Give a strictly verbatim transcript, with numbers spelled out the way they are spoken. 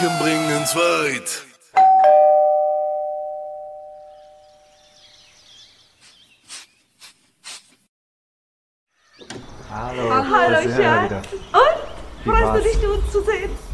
bringen's weit. Hallo. Hallo, Schatz. Schatz. Und? Freust du dich, uns zu sehen?